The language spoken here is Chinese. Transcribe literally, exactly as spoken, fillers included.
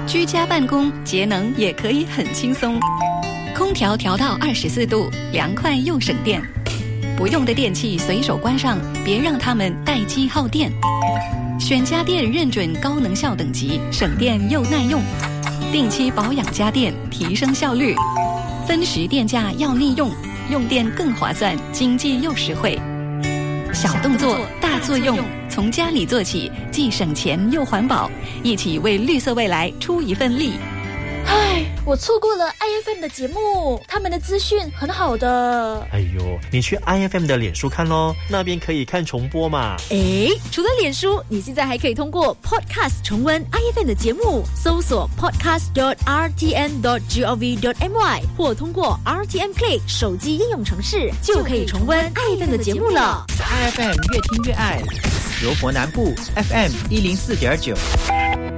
居家办公节能也可以很轻松，空调调到二十四度，凉快又省电。不用的电器随手关上，别让它们待机耗电。选家电认准高能效等级，省电又耐用。定期保养家电，提升效率。分时电价要利用，用电更划算，经济又实惠。小动作大作用，从家里做起，既省钱又环保，一起为绿色未来出一份力。 唉，我错过了 I F M 的节目，他们的资讯很好的。 哎呦，你去 I F M 的脸书看咯，那边可以看重播嘛。 诶，除了脸书，你现在还可以通过 Podcast 重温 I F M 的节目，搜索 podcast dot r t n dot gov dot my 或通过 R T M Click 手机应用程式，就可以重温 I F M 的节目了。 I F M 越听越爱，柔佛南部 F M 一零四点九。